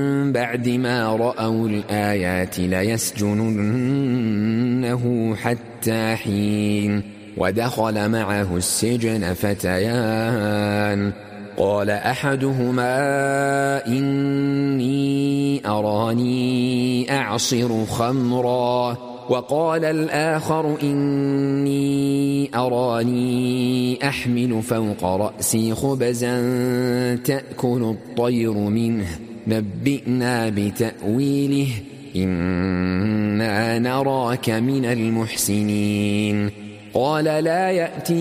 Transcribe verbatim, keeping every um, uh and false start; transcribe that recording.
بعد ما رأوا الآيات ليسجننه حتى حين. ودخل معه السجن فتيان قال أحدهما إني أراني أعصر خمرا وقال الآخر إني أراني أحمل فوق رأسي خبزا تأكل الطير منه نبئنا بتأويله إنا نراك من المحسنين. قال لا يأتي